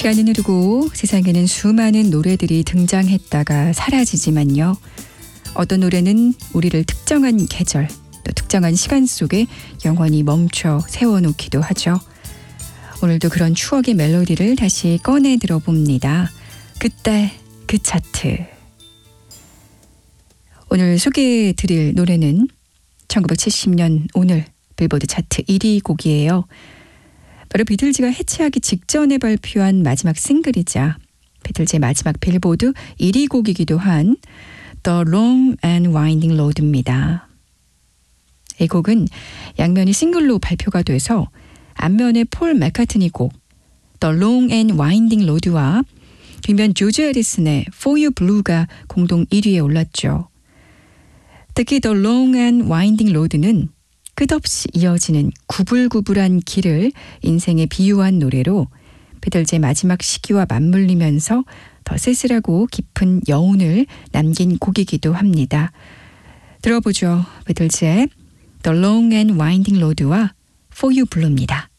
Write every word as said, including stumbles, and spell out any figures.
시간은 흐르고 세상에는 수많은 노래들이 등장했다가 사라지지만요. 어떤 노래는 우리를 특정한 계절, 또 특정한 시간 속에 영원히 멈춰 세워놓기도 하죠. 오늘도 그런 추억의 멜로디를 다시 꺼내 들어봅니다. 그때 그 차트. 오늘 소개해 드릴 노래는 천구백칠십 년 오늘 빌보드 차트 일 위 곡이에요. 바로 비틀즈가 해체하기 직전에 발표한 마지막 싱글이자 비틀즈의 마지막 빌보드 일 위 곡이기도 한 The Long and Winding Road입니다. 이 곡은 양면이 싱글로 발표가 돼서 앞면의 폴 맥카트니 곡 The Long and Winding Road와 뒷면 조지 해리슨의 For You Blue가 공동 일 위에 올랐죠. 특히 The Long and Winding Road는 끝없이 이어지는 구불구불한 길을 인생에 비유한 노래로 비틀즈의 마지막 시기와 맞물리면서 더 쓸쓸하고 깊은 여운을 남긴 곡이기도 합니다. 들어보죠. 비틀즈의 The Long and Winding Road와 For You Blue입니다.